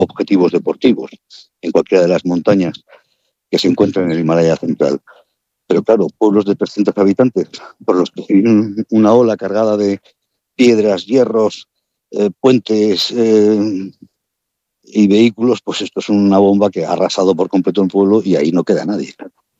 objetivos deportivos en cualquiera de las montañas que se encuentran en el Himalaya central. Pero claro, pueblos de 300 habitantes, por los que viene una ola cargada de piedras, hierros, puentes y vehículos, pues esto es una bomba que ha arrasado por completo el pueblo y ahí no queda nadie.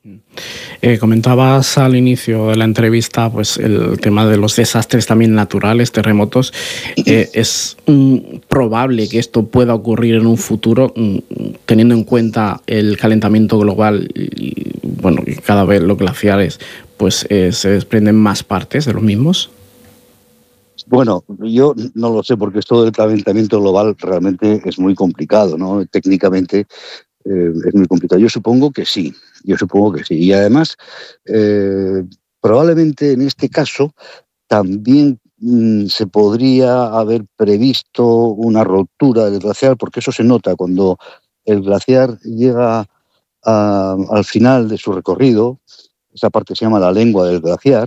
Comentabas al inicio de la entrevista pues el tema de los desastres también naturales, terremotos. ¿Es probable que esto pueda ocurrir en un futuro, teniendo en cuenta el calentamiento global y bueno, y cada vez los glaciares pues se desprenden más partes de los mismos? Bueno, yo no lo sé, porque esto del calentamiento global realmente es muy complicado, ¿no? Técnicamente es muy complicado. Yo supongo que sí. Y además, probablemente en este caso también se podría haber previsto una ruptura del glaciar, porque eso se nota cuando el glaciar llega al final de su recorrido. Esa parte se llama la lengua del glaciar.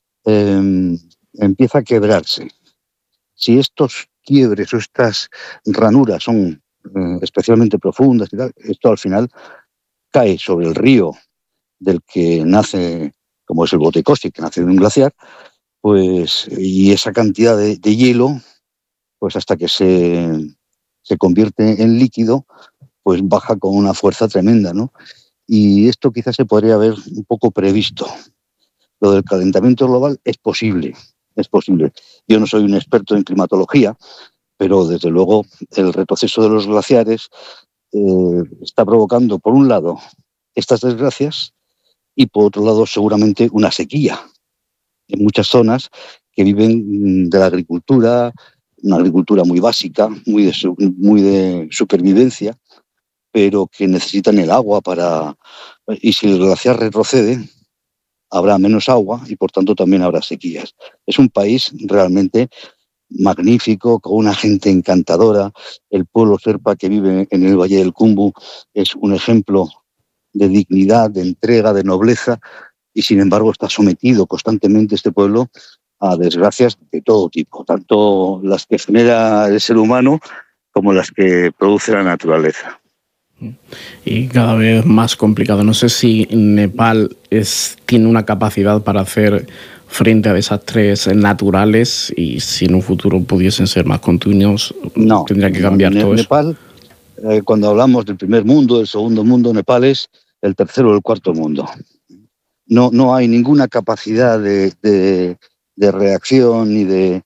Empieza a quebrarse. Si estos quiebres o estas ranuras son especialmente profundas y tal, esto al final cae sobre el río del que nace, como es el Botecosi, que nace de un glaciar, pues, y esa cantidad de hielo, pues hasta que se convierte en líquido, pues baja con una fuerza tremenda, ¿no? Y esto quizás se podría haber un poco previsto. Lo del calentamiento global es posible, es posible. Yo no soy un experto en climatología, pero desde luego el retroceso de los glaciares está provocando, por un lado, estas desgracias y por otro lado, seguramente una sequía en muchas zonas que viven de la agricultura, una agricultura muy básica, muy de supervivencia, pero que necesitan el agua para... Y si el glaciar retrocede, habrá menos agua y por tanto también habrá sequías. Es un país realmente magnífico, con una gente encantadora. El pueblo Sherpa que vive en el Valle del Khumbu es un ejemplo de dignidad, de entrega, de nobleza, y sin embargo está sometido constantemente este pueblo a desgracias de todo tipo, tanto las que genera el ser humano como las que produce la naturaleza. Y cada vez más complicado. No sé si Nepal tiene una capacidad para hacer frente a desastres naturales y si en un futuro pudiesen ser más continuos, tendría que cambiar todo eso. Nepal, cuando hablamos del primer mundo, del segundo mundo, Nepal es el tercero o el cuarto mundo. No hay ninguna capacidad de reacción ni de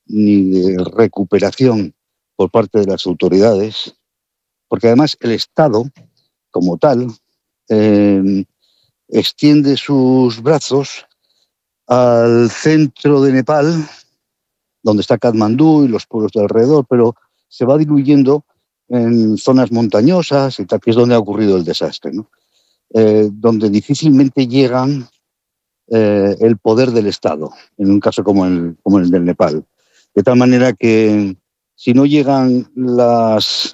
recuperación por parte de las autoridades, porque además el Estado, como tal, extiende sus brazos al centro de Nepal, donde está Katmandú y los pueblos de alrededor, pero se va diluyendo en zonas montañosas y tal, que es donde ha ocurrido el desastre, ¿no? Donde difícilmente llegan el poder del Estado, en un caso como el del Nepal. De tal manera que si no llegan las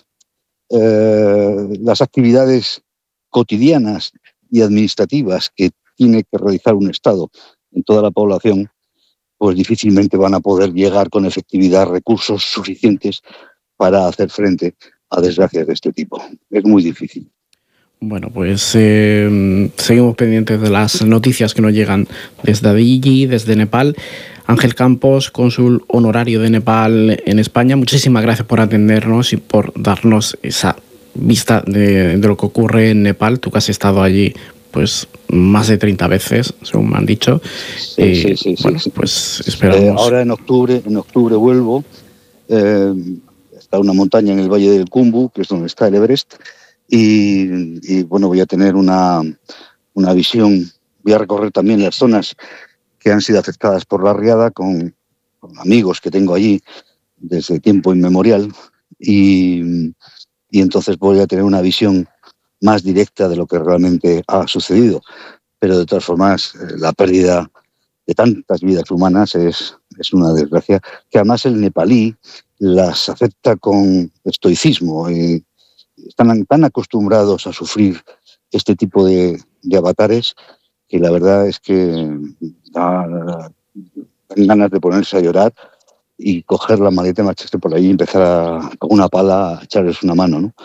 actividades cotidianas y administrativas que tiene que realizar un Estado en toda la población, pues difícilmente van a poder llegar con efectividad recursos suficientes para hacer frente a desgracias de este tipo. Es muy difícil. Bueno, pues seguimos pendientes de las noticias que nos llegan desde allí, desde Nepal. Ángel Campos, cónsul honorario de Nepal en España, muchísimas gracias por atendernos y por darnos esa vista de lo que ocurre en Nepal. Tú que has estado allí pues más de 30 veces, según me han dicho. Sí. Pues esperamos. Ahora en octubre vuelvo hasta una montaña en el Valle del Khumbu, que es donde está el Everest, y bueno, voy a tener una visión, voy a recorrer también las zonas que han sido afectadas por la riada con amigos que tengo allí desde tiempo inmemorial, y entonces voy a tener una visión más directa de lo que realmente ha sucedido. Pero de todas formas, la pérdida de tantas vidas humanas es una desgracia, que además el nepalí las acepta con estoicismo. Están tan acostumbrados a sufrir este tipo de avatares que la verdad es que dan ganas de ponerse a llorar y coger la maleta y marcharse por ahí y empezar con una pala a echarles una mano, ¿no?